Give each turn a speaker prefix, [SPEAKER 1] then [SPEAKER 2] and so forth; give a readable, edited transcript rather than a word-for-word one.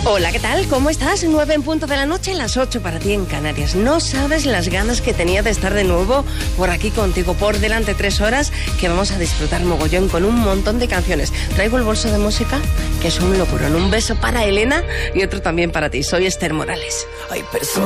[SPEAKER 1] Hola, ¿qué tal? ¿Cómo estás? 9 en punto de la noche, las 8 para ti en Canarias. No sabes las ganas que tenía de estar de nuevo por aquí contigo, por delante 3 horas, que vamos a disfrutar mogollón con un montón de canciones. Traigo el bolso de música, que es un locurón. Un beso para Elena y otro también para ti. Soy Esther Morales.
[SPEAKER 2] Hay personas